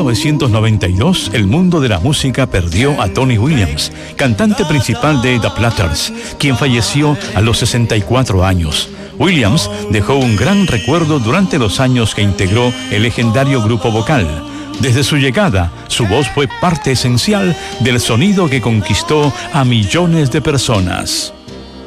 1992, el mundo de la música perdió a Tony Williams, cantante principal de The Platters, quien falleció a los 64 años. Williams dejó un gran recuerdo durante los años que integró el legendario grupo vocal. Desde su llegada, su voz fue parte esencial del sonido que conquistó a millones de personas.